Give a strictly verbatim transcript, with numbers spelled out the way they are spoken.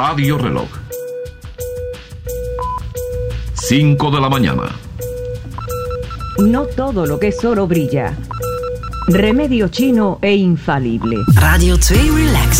Radio Reloj. cinco de la mañana. No todo lo que es oro brilla. Remedio chino e infalible. Radio twee Relax.